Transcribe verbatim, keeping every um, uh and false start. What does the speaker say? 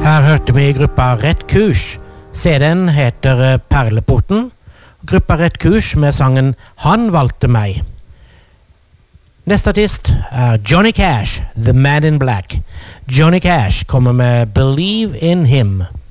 Her hørte vi gruppa Rett Kurs. C D-en heter Perleporten. Gruppa Rett Kurs med sangen Han valgte meg. Neste artist er Johnny Cash, The Man in Black. Johnny Cash kommer med Believe in Him.